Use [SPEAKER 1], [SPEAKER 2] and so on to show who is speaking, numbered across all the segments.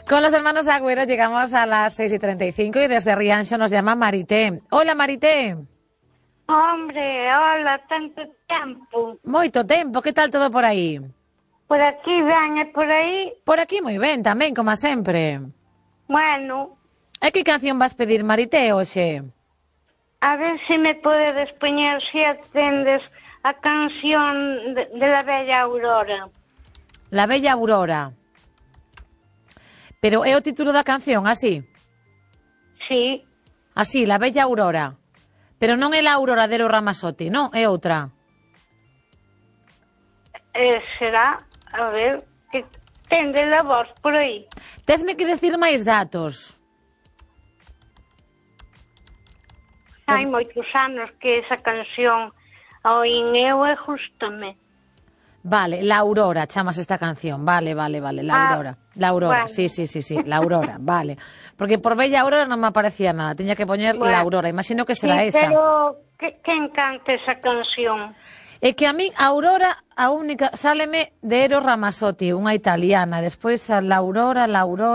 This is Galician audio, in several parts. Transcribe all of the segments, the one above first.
[SPEAKER 1] Con los hermanos Agüero llegamos a las 6:35 y desde Rianxo nos llama Marité. Hola, Marité.
[SPEAKER 2] Hombre, hola, tanto tempo.
[SPEAKER 1] Moito tempo, que tal todo por aí?
[SPEAKER 2] Por aquí ben e por aí.
[SPEAKER 1] Por aquí moi ben tamén, como sempre.
[SPEAKER 2] Bueno,
[SPEAKER 1] E que canción vas pedir, Marité, hoxe?
[SPEAKER 2] a ver se me podedes poñer se atendes a canción de la Bella Aurora.
[SPEAKER 1] La Bella Aurora. Pero é o título da canción, así?
[SPEAKER 2] Sí.
[SPEAKER 1] Así, La Bella Aurora. Pero non é la Aurora de Eros Ramazzotti, non? É outra.
[SPEAKER 2] Será, a ver, que tende la voz por aí.
[SPEAKER 1] Tesme que decir máis datos.
[SPEAKER 2] Hai moitos anos que esa canción a oín eu e gústame.
[SPEAKER 1] Vale, La Aurora, chamas esta canción. Vale, La Aurora. La Aurora,
[SPEAKER 2] bueno.
[SPEAKER 1] sí, La Aurora, vale. Porque por Bella Aurora non me aparecía nada, tiña que poñer
[SPEAKER 2] Bueno.
[SPEAKER 1] La Aurora, imagino que será
[SPEAKER 2] Sí,
[SPEAKER 1] esa.
[SPEAKER 2] pero quen canta esa canción?
[SPEAKER 1] É que a min a Aurora, a única, sáleme de Eros Ramazzotti, unha italiana, despois a La Aurora.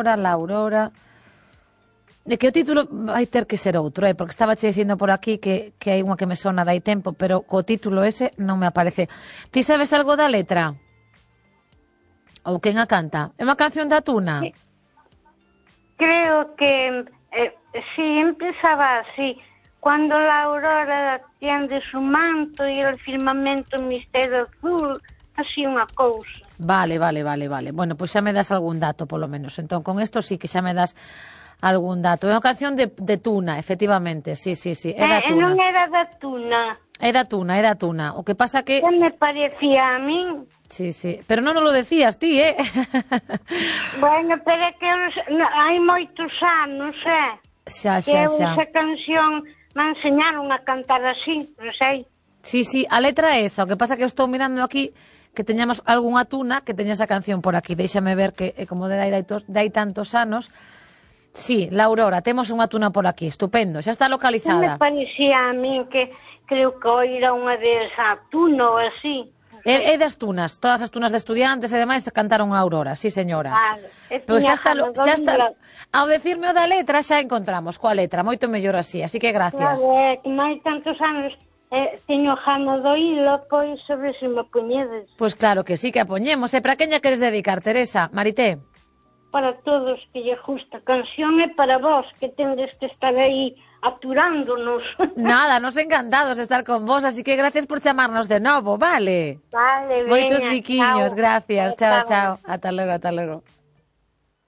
[SPEAKER 1] É que o título vai ter que ser outro, porque estaba che dicindo por aquí que hai unha que me sona dai tempo, pero co título ese non me aparece. Ti sabes algo da letra? Ou quen a canta? É unha canción da Tuna?
[SPEAKER 2] Sí. Creo que sí, empezaba así. Cuando la aurora tiende su manto y el firmamento misterio azul, así unha cousa.
[SPEAKER 1] Vale. Bueno, pois xa me das algún dato, polo menos. Entón, con isto sí que xa me das algún dato. É unha canción de Tuna, efectivamente, sí. É da Tuna.
[SPEAKER 2] Non era da Tuna.
[SPEAKER 1] Era Tuna. O que pasa que...
[SPEAKER 2] Que me parecía a min.
[SPEAKER 1] Sí, pero non lo decías ti,
[SPEAKER 2] Bueno, pero é que hai moitos anos,
[SPEAKER 1] Xa.
[SPEAKER 2] que esa canción me enseñaron a cantar así, non sei.
[SPEAKER 1] Sí, a letra é esa. O que pasa que eu estou mirando aquí que teñamos algunha Tuna que teña esa canción por aquí. Déixame ver que como dai tantos anos. Sí, La Aurora, temos unha Tuna por aquí, estupendo, xa está
[SPEAKER 2] Que me
[SPEAKER 1] localizada.
[SPEAKER 2] parecía a min que creo que oíra unha desa Tuna ou así.
[SPEAKER 1] É das Tunas, todas as Tunas de estudiantes e demais cantaron a Aurora, sí señora.
[SPEAKER 2] Vale,
[SPEAKER 1] Pero xa está, ao decirme o da letra xa encontramos coa letra, moito mellor así que gracias.
[SPEAKER 2] Claro, que máis tantos anos teño gana do hilo, pois a ver se me poñedes.
[SPEAKER 1] Pois claro que sí que a poñemos, e para quen lla queres dedicar, Teresa, Marité?
[SPEAKER 2] Para todos que lle gusta a canción e para vos que tendes que estar aí aturándonos.
[SPEAKER 1] Nada, nos encantados de estar con vos, así que gracias por chamarnos de novo, vale?
[SPEAKER 2] Vale, veña.
[SPEAKER 1] Moitos biquiños,
[SPEAKER 2] Chao.
[SPEAKER 1] gracias, chao. Ata logo.